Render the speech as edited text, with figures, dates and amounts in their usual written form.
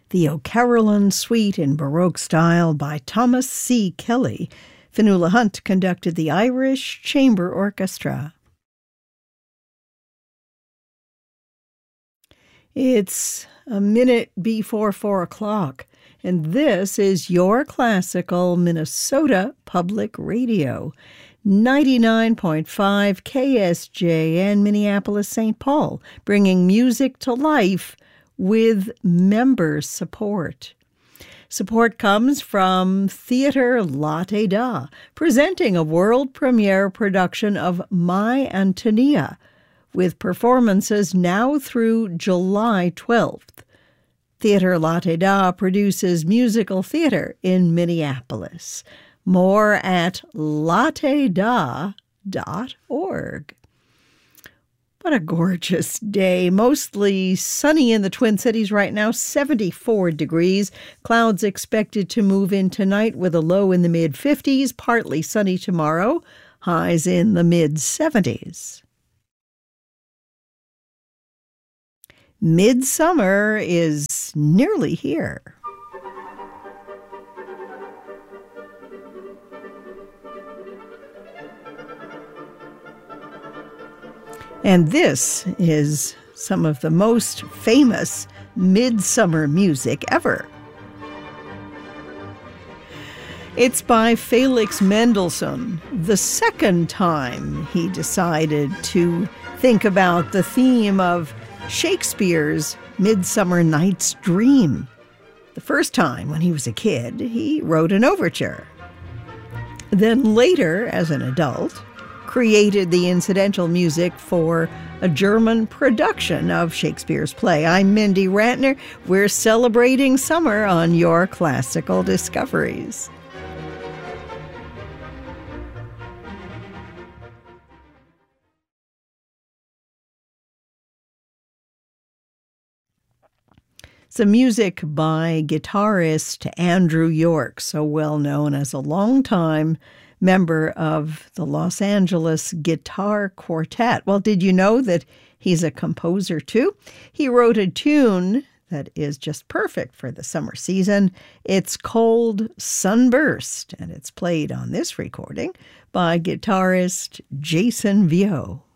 the O'Carolan Suite in Baroque style by Thomas C. Kelly. Fionnuala Hunt conducted the Irish Chamber Orchestra. It's a minute before 4 o'clock, and this is your classical Minnesota Public Radio, 99.5 KSJN Minneapolis, St. Paul, bringing music to life with member support. Support comes from Theatre Latte Da, presenting a world premiere production of My Antonia, with performances now through July 12th. Theatre Latte Da produces musical theater in Minneapolis. More at latteda.org. What a gorgeous day. Mostly sunny in the Twin Cities right now, 74 degrees. Clouds expected to move in tonight with a low in the mid-50s, partly sunny tomorrow, highs in the mid-70s. Midsummer is nearly here. And this is some of the most famous midsummer music ever. It's by Felix Mendelssohn, the second time he decided to think about the theme of Shakespeare's Midsummer Night's Dream. The first time, when he was a kid, he wrote an overture. Then later, as an adult, created the incidental music for a German production of Shakespeare's play. I'm Mindy Ratner. We're celebrating summer on your classical discoveries. Some music by guitarist Andrew York, so well known as a longtime member of the Los Angeles Guitar Quartet. Well, did you know that he's a composer too? He wrote a tune that is just perfect for the summer season. It's called Sunburst, and it's played on this recording by guitarist Jason Vio.